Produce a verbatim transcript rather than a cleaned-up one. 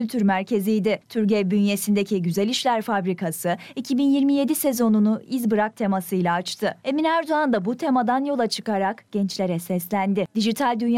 Kültür Merkezi'ydi. TÜRGEV bünyesindeki Güzel İşler Fabrikası iki bin yirmi yedi sezonunu İz Bırak temasıyla açtı. Emin Erdoğan da bu temadan yola çıkarak gençlere seslendi. Dijital dünya